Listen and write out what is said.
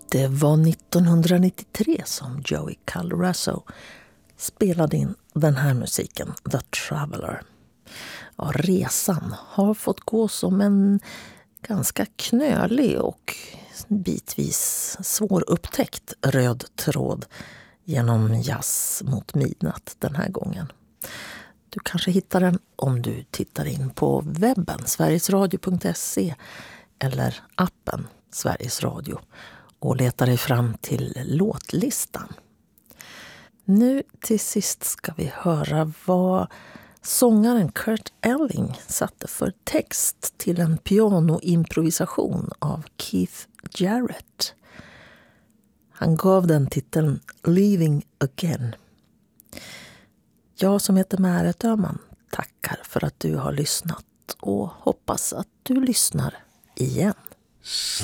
Det var 1993 som Joey Calraso spelade in den här musiken, The Traveler. Ja, resan har fått gå som en ganska knölig och bitvis svårupptäckt röd tråd genom jazz mot midnatt den här gången. Du kanske hittar den om du tittar in på webben, sverigesradio.se eller appen Sveriges Radio och letar dig fram till låtlistan. Nu till sist ska vi höra vad sångaren Kurt Elling satte för text till en pianoimprovisation av Keith Jarrett. Han gav den titeln Leaving Again. Jag som heter Märet Öhman tackar för att du har lyssnat och hoppas att du lyssnar igen.